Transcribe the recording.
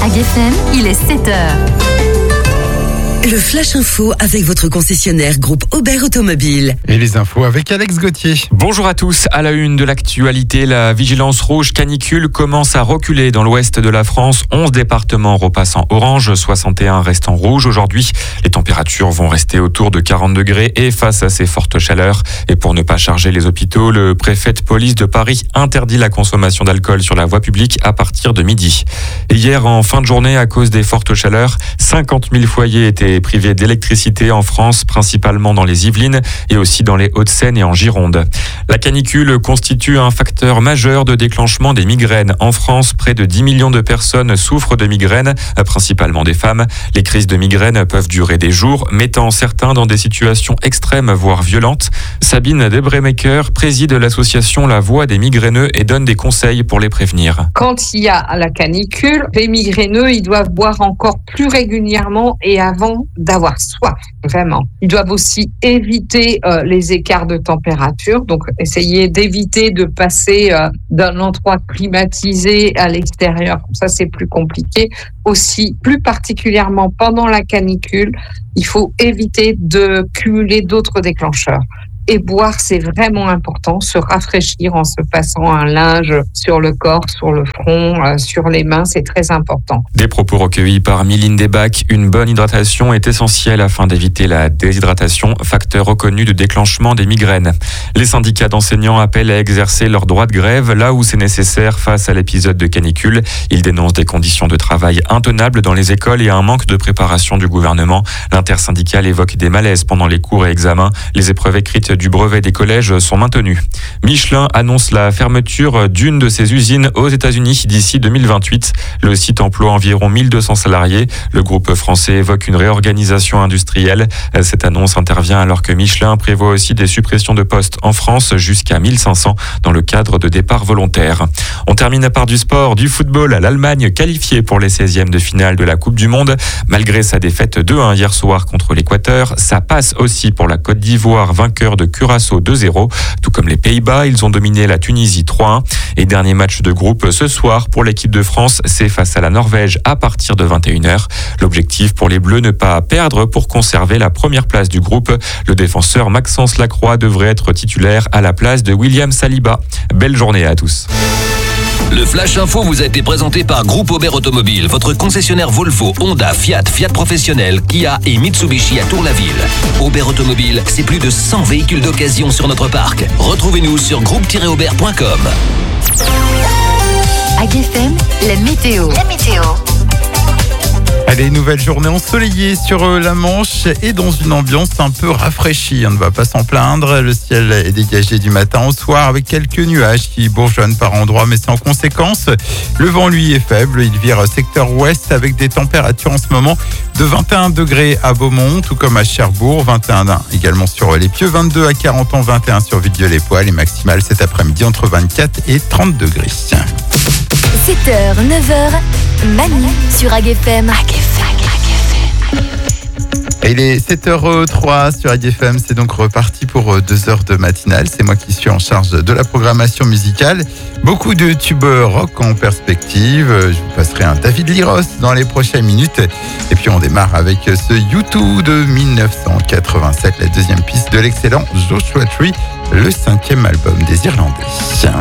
AgFM, il est 7h. Le Flash Info avec votre concessionnaire groupe Aubert Automobile. Et les infos avec Alex Gauthier. Bonjour à tous. À la une de l'actualité, la vigilance rouge canicule commence à reculer dans l'ouest de la France. 11 départements repassent en orange, 61 restent en rouge. Aujourd'hui, les températures vont rester autour de 40 degrés et face à ces fortes chaleurs. Et pour ne pas charger les hôpitaux, le préfet de police de Paris interdit la consommation d'alcool sur la voie publique à partir de midi. Et hier, en fin de journée, à cause des fortes chaleurs, 50 000 foyers étaient privés d'électricité en France, principalement dans les Yvelines et aussi dans les Hauts-de-Seine et en Gironde. La canicule constitue un facteur majeur de déclenchement des migraines. En France, près de 10 millions de personnes souffrent de migraines, principalement des femmes. Les crises de migraines peuvent durer des jours, mettant certains dans des situations extrêmes, voire violentes. Sabine Debremaker préside l'association La Voix des migraineux et donne des conseils pour les prévenir. Quand il y a la canicule, les migraineux, ils doivent boire encore plus régulièrement et avant d'avoir soif, vraiment. Ils doivent aussi éviter les écarts de température, donc essayer d'éviter de passer d'un endroit climatisé à l'extérieur, comme ça c'est plus compliqué. Aussi, plus particulièrement pendant la canicule, il faut éviter de cumuler d'autres déclencheurs. Et boire, c'est vraiment important, se rafraîchir en se passant un linge sur le corps, sur le front, sur les mains, c'est très important. Des propos recueillis par Mylène Debac. Une bonne hydratation est essentielle afin d'éviter la déshydratation, facteur reconnu de déclenchement des migraines. Les syndicats d'enseignants appellent à exercer leur droit de grève là où c'est nécessaire face à l'épisode de canicule. Ils dénoncent des conditions de travail intenables dans les écoles et un manque de préparation du gouvernement. L'intersyndicale évoque des malaises pendant les cours et examens. Les épreuves écrites du brevet des collèges sont maintenues. Michelin annonce la fermeture d'une de ses usines aux États-Unis d'ici 2028. Le site emploie environ 1200 salariés. Le groupe français évoque une réorganisation industrielle. Cette annonce intervient alors que Michelin prévoit aussi des suppressions de postes en France jusqu'à 1500 dans le cadre de départs volontaires. On termine par du sport, du football. L'Allemagne qualifiée pour les 16e de finale de la Coupe du Monde. Malgré sa défaite 2-1 hier soir contre l'Équateur, ça passe aussi pour la Côte d'Ivoire, vainqueur de Curaçao 2-0. Tout comme les Pays-Bas, ils ont dominé la Tunisie 3-1. Et dernier match de groupe ce soir pour l'équipe de France, c'est face à la Norvège à partir de 21h. L'objectif pour les Bleus, ne pas perdre pour conserver la première place du groupe. Le défenseur Maxence Lacroix devrait être titulaire à la place de William Saliba. Belle journée à tous. Le Flash Info vous a été présenté par Groupe Aubert Automobile, votre concessionnaire Volvo, Honda, Fiat, Fiat Professionnel, Kia et Mitsubishi à Tour-la-Ville. Aubert Automobile, c'est plus de 100 véhicules d'occasion sur notre parc. Retrouvez-nous sur groupe-aubert.com. AgFM, la météo. Allez, nouvelle journée ensoleillée sur la Manche et dans une ambiance un peu rafraîchie. On ne va pas s'en plaindre. Le ciel est dégagé du matin au soir avec quelques nuages qui bourgeonnent par endroits, mais sans conséquence. Le vent, lui, est faible. Il vire secteur ouest avec des températures en ce moment de 21 degrés à Beaumont, tout comme à Cherbourg. 21 également sur les Pieux, 22 à 40 ans, 21 sur Villevieux-les-Poix. Les maximales cet après-midi entre 24 et 30 degrés. 7h, 9h, Manu sur AgFM. Et il est 7h03 sur AgFM, c'est donc reparti pour 2 heures de matinale. C'est moi qui suis en charge de la programmation musicale. Beaucoup de tubes rock en perspective. Je vous passerai un David Lee Roth dans les prochaines minutes. Et puis on démarre avec ce U2 de 1987, la deuxième piste de l'excellent Joshua Tree, le 5e album des Irlandais.